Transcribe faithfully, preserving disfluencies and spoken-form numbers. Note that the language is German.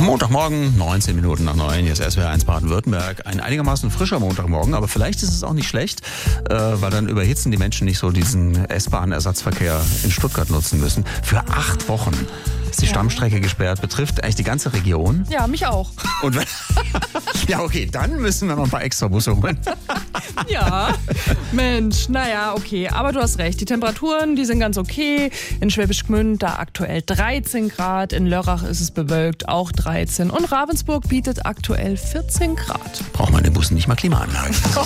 Montagmorgen, neunzehn Minuten nach neun, hier ist S W R eins Baden-Württemberg. Ein einigermaßen frischer Montagmorgen, aber vielleicht ist es auch nicht schlecht, äh, weil dann überhitzen die Menschen nicht so diesen S-Bahn-Ersatzverkehr in Stuttgart nutzen müssen. Für acht Wochen ist die ja. Stammstrecke gesperrt, betrifft eigentlich die ganze Region. Ja, mich auch. Und ja, okay, dann müssen wir noch ein paar extra Busse holen. Ja, Mensch, naja, okay, aber du hast recht. Die Temperaturen, die sind ganz okay. In Schwäbisch Gmünd da aktuell dreizehn Grad, in Lörrach ist es bewölkt, auch dreizehn und Ravensburg bietet aktuell vierzehn Grad. Braucht man in den Bussen nicht mal Klimaanlage.